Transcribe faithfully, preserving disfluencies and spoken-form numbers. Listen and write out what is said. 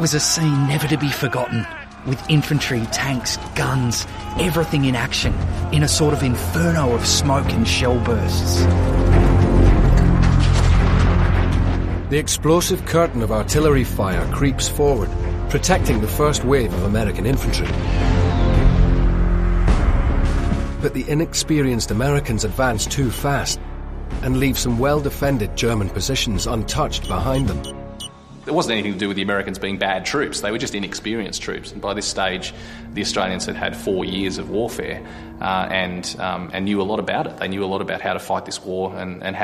was a scene never to be forgotten, with infantry, tanks, guns, everything in action, in a sort of inferno of smoke and shell bursts. The explosive curtain of artillery fire creeps forward, protecting the first wave of American infantry. But the inexperienced Americans advance too fast and leave some well-defended German positions untouched behind them. It wasn't anything to do with the Americans being bad troops. They were just inexperienced troops. And by this stage, the Australians had had four years of warfare uh, and, um, and knew a lot about it. They knew a lot about how to fight this war and, and how